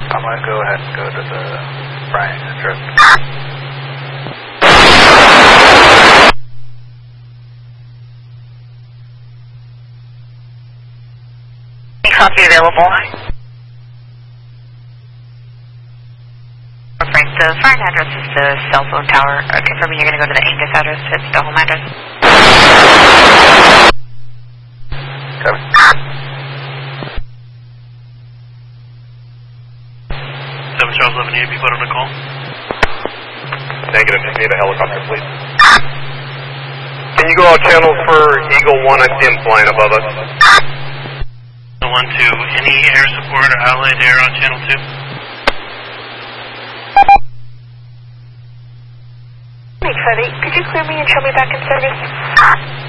I'm going to go ahead and go to the Bryant strip. Copy available. Frank, the Bryant address is the cell phone tower. Confirming you're going to go to the Angus address. It's the home address. Copy. 7 Charles 11 be put on the call. Negative, just need a helicopter, please. Can you go out channels for Eagle 1? I see him flying above us. 1 to any air support or Allied Air on channel 2? Could you clear me and show me back in service?